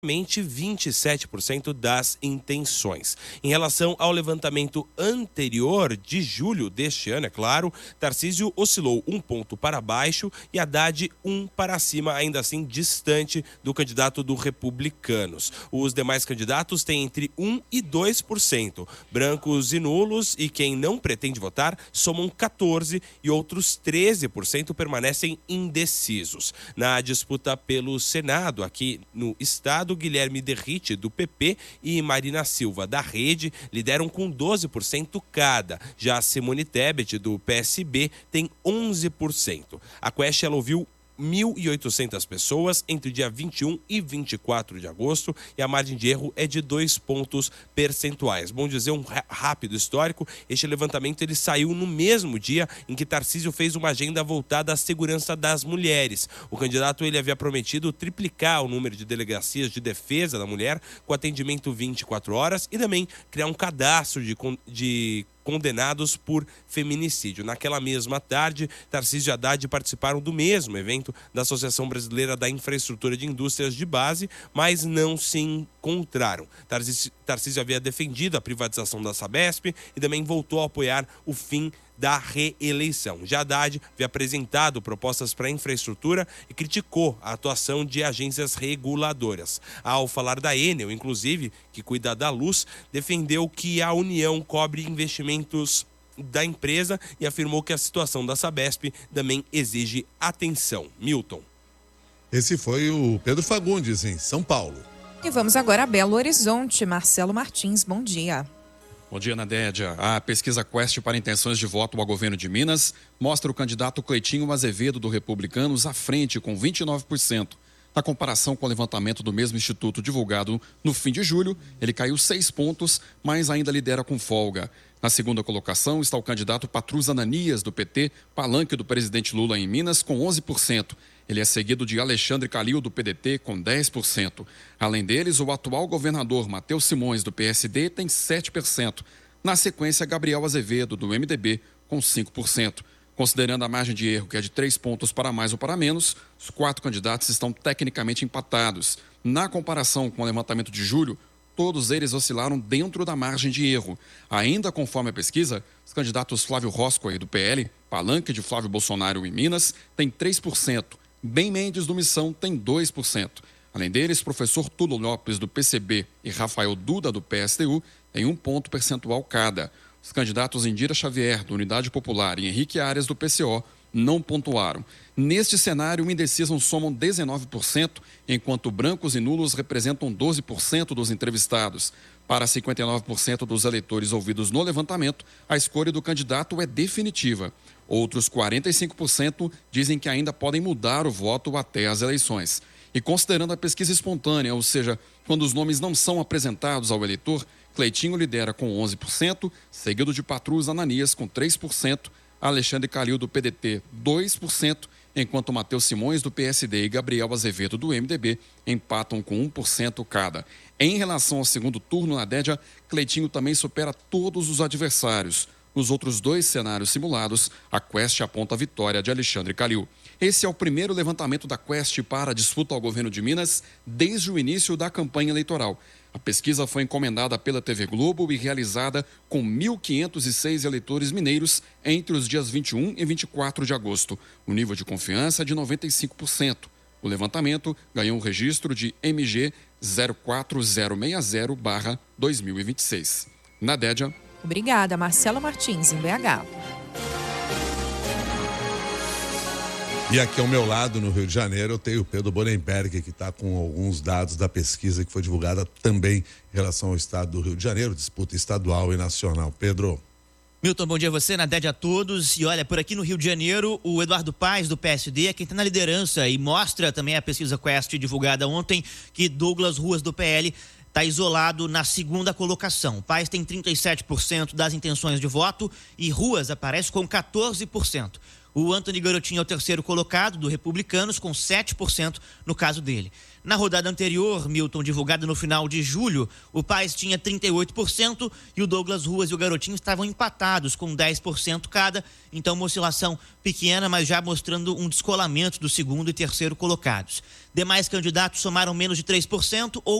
27% das intenções. Em relação ao levantamento anterior de julho deste ano, é claro, Tarcísio oscilou 1 ponto para baixo e Haddad 1 para cima, ainda assim distante do candidato do Republicanos. Os demais candidatos têm entre 1 e 2%. Brancos e nulos e quem não pretende votar somam 14% e outros 13% permanecem indecisos. Na disputa pelo Senado, aqui no estado, Guilherme Derrite, do PP, e Marina Silva, da Rede, lideram com 12% cada. Já Simone Tebet, do PSB, tem 11%. A Quest, ela ouviu 1.800 pessoas entre dia 21 e 24 de agosto e a margem de erro é de 2 pontos percentuais. Bom dizer, um rápido histórico, este levantamento ele saiu no mesmo dia em que Tarcísio fez uma agenda voltada à segurança das mulheres. O candidato ele havia prometido triplicar o número de delegacias de defesa da mulher com atendimento 24 horas e também criar um cadastro de condenados por feminicídio. Naquela mesma tarde, Tarcísio e Haddad participaram do mesmo evento da Associação Brasileira da Infraestrutura de Indústrias de Base, mas não se encontraram. Tarcísio havia defendido a privatização da Sabesp e também voltou a apoiar o fim da reeleição. Já Haddad havia apresentado propostas para a infraestrutura e criticou a atuação de agências reguladoras. Ao falar da Enel, inclusive, que cuida da luz, defendeu que a União cobre investimentos da empresa e afirmou que a situação da Sabesp também exige atenção. Milton. Esse foi o Pedro Fagundes, em São Paulo. E vamos agora a Belo Horizonte. Marcelo Martins, bom dia. Bom dia, Nadédia. A pesquisa Quest para intenções de voto ao governo de Minas mostra o candidato Cleitinho Azevedo do Republicanos à frente com 29%. Na comparação com o levantamento do mesmo instituto divulgado no fim de julho, ele caiu 6 pontos, mas ainda lidera com folga. Na segunda colocação está o candidato Patrus Ananias, do PT, palanque do presidente Lula em Minas, com 11%. Ele é seguido de Alexandre Calil, do PDT, com 10%. Além deles, o atual governador Matheus Simões, do PSD, tem 7%. Na sequência, Gabriel Azevedo, do MDB, com 5%. Considerando a margem de erro, que é de 3 pontos para mais ou para menos, os 4 candidatos estão tecnicamente empatados. Na comparação com o levantamento de julho, todos eles oscilaram dentro da margem de erro. Ainda conforme a pesquisa, os candidatos Flávio Roscoe, do PL, palanque de Flávio Bolsonaro em Minas, tem 3%. Ben Mendes, do Missão, tem 2%. Além deles, professor Túlio Lopes, do PCB, e Rafael Duda, do PSTU, têm 1 ponto percentual cada. Os candidatos Indira Xavier, do Unidade Popular, e Henrique Arias, do PCO, não pontuaram. Neste cenário, o indeciso somam 19%, enquanto brancos e nulos representam 12% dos entrevistados. Para 59% dos eleitores ouvidos no levantamento, a escolha do candidato é definitiva. Outros 45% dizem que ainda podem mudar o voto até as eleições. E considerando a pesquisa espontânea, ou seja, quando os nomes não são apresentados ao eleitor, Cleitinho lidera com 11%, seguido de Patrus Ananias com 3%, Alexandre Calil, do PDT, 2%, enquanto Matheus Simões, do PSD, e Gabriel Azevedo, do MDB, empatam com 1% cada. Em relação ao segundo turno, na Nadédia, Cleitinho também supera todos os adversários. Nos outros 2 cenários simulados, a Quest aponta a vitória de Alexandre Calil. Esse é o primeiro levantamento da Quest para a disputa ao governo de Minas desde o início da campanha eleitoral. A pesquisa foi encomendada pela TV Globo e realizada com 1.506 eleitores mineiros entre os dias 21 e 24 de agosto. O nível de confiança é de 95%. O levantamento ganhou um registro de MG 04060/2026. Nadédia. Obrigada, Marcelo Martins, em BH. E aqui ao meu lado, no Rio de Janeiro, eu tenho o Pedro Bolenberg, que está com alguns dados da pesquisa que foi divulgada também em relação ao estado do Rio de Janeiro, disputa estadual e nacional. Pedro. Milton, bom dia a você, Nadédia a todos. E olha, por aqui no Rio de Janeiro, o Eduardo Paes, do PSD, é quem está na liderança e mostra também a pesquisa Quest divulgada ontem que Douglas Ruas, do PL, está isolado na segunda colocação. Paes tem 37% das intenções de voto e Ruas aparece com 14%. O Antony Garotinho é o terceiro colocado, do Republicanos, com 7% no caso dele. Na rodada anterior, Milton, divulgada no final de julho, o Paes tinha 38% e o Douglas Ruas e o Garotinho estavam empatados com 10% cada. Então, uma oscilação pequena, mas já mostrando um descolamento do segundo e terceiro colocados. Demais candidatos somaram menos de 3% ou